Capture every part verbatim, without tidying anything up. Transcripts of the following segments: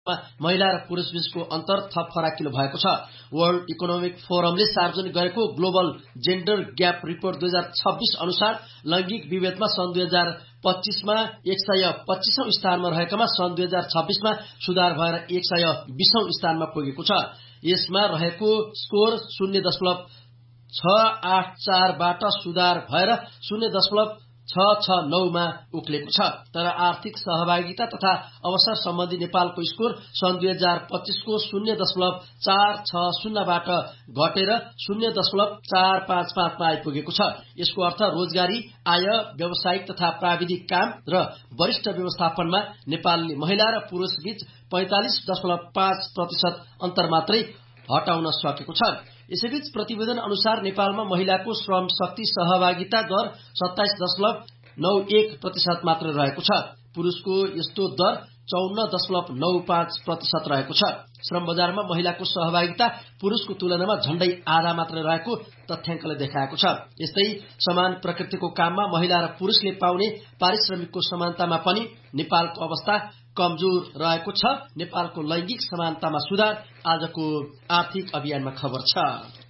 महिला र पुरुष बीचको अन्तर थप फराकिलो भएको छ। वर्ल्ड इकोनोमिक फोरमले सार्वजनिक गरेको ग्लोबल जेन्डर ग्याप रिपोर्ट दुई हजार छब्बीस अनुसार लैंगिक विभेदमा सन् दुई हजार पच्चीसमा एक सय पच्चीसौं स्थानमा रहेकामा सन् दुई हजार छब्बीसमा सुधार भएर एक सय बीसौं स्थानमा पुगेको छ। यसमा रहेको स्कोर शून्य दशमलव छ आठ चारबाट सुधार भएर शून्य दशमलव छ छ नौमा उक्लेको छ। तर आर्थिक सहभागिता तथा अवसर सम्बन्धी नेपालको स्कोर सन् दुई हजार पच्चीसको शून्य दशमलव चार छ शून्यबाट घटेर शून्य दशमलव चार पाँच पाँचमा आइपुगेको छ। यसको अर्थ रोजगारी, आय, व्यावसायिक तथा प्राविधिक काम र वरिष्ठ व्यवस्थापनमा नेपालले महिला र पुरुष बीच पैंतालिस दशमलव पाँच प्रतिशत अन्तर मात्रै हटाउन सकेको छ। यसैबीच प्रतिवेदन अनुसार नेपालमा महिलाको श्रम शक्ति सहभागिता दर सत्ताइस दशमलव नौ एक प्रतिशत मात्र रहेको छ। पुरुषको यस्तो दर चौन्न दशमलव नौ पाँच प्रतिशत रहेको छ। श्रम बजारमा महिलाको सहभागिता पुरुषको तुलनामा झण्डै आधा मात्र रहेको तथ्याङ्कले देखाएको छ। यस्तै समान प्रकृतिको काममा महिला र पुरुषले पाउने पारिश्रमिकको समानतामा पनि नेपालको अवस्था कमजोर रहेको छ। नेपालको लैंगिक समानतामा सुधार आजको आर्थिक अभियानमा खबर छ।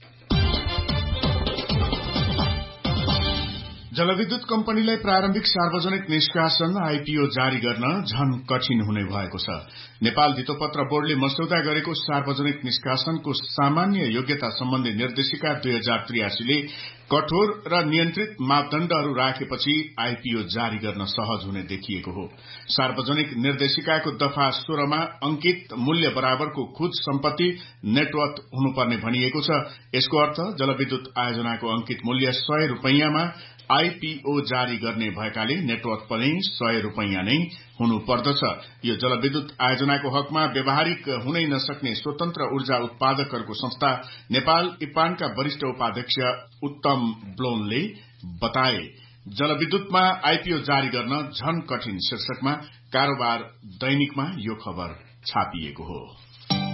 जलविद्युत कम्पनीलाई प्रारम्भिक सार्वजनिक निष्कासन आईपीओ जारी गर्न झन कठिन हुने भएको छ। नेपाल धितोपत्र बोर्डले मस्यौदा गरेको सार्वजनिक निष्कासनको सामान्य योग्यता सम्बन्धी निर्देशिका दुई हजार त्रियासीले कठोर र नियन्त्रित मापदण्डहरू राखेपछि आईपीओ जारी गर्न सहज हुने देखिएको हो। सार्वजनिक निर्देशिकाको दफा सोह्रमा अंकित मूल्य बराबरको खुद सम्पत्ति नेटवर्थ हुनुपर्ने भनिएको छ। यसको अर्थ जलविद्युत आयोजनाको अंकित मूल्य सय रूपैयाँमा आईपीओ जारी गर्ने भएकाले नेटवर्थ पनि सय रूपैयाँ नै हुनुपर्दछ। यो जलविद्युत आयोजनाको हकमा व्यावहारिक हुनै नसक्ने स्वतन्त्र ऊर्जा उत्पादकहरूको संस्था नेपाल इपानका वरिष्ठ उपाध्यक्ष उत्तम ब्लोनले बताए। जलविद्युतमा आईपीओ जारी गर्न झन कठिन शीर्षकमा कारोबार दैनिकमा यो खबर छापिएको हो।